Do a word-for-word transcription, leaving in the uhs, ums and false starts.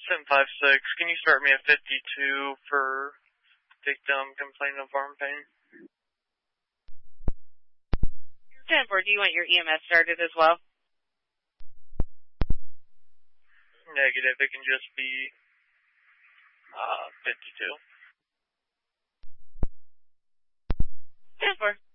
ten five six, can you start me at fifty-two for victim complaining of arm pain? ten four, do you want your E M S started as well? Negative, it can just be uh, fifty-two. ten four.